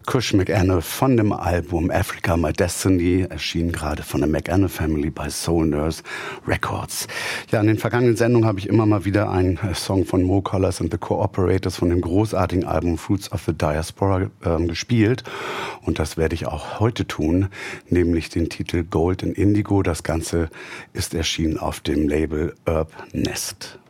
Kush McAnna von dem Album Africa My Destiny, erschien gerade von der McAnna Family bei Soul Nurse Records. Ja, in den vergangenen Sendungen habe ich immer mal wieder einen Song von Mo Colors and the Cooperators von dem großartigen Album Fruits of the Diaspora gespielt. Und das werde ich auch heute tun, nämlich den Titel Gold and Indigo. Das Ganze ist erschienen auf dem Label Herb Nest.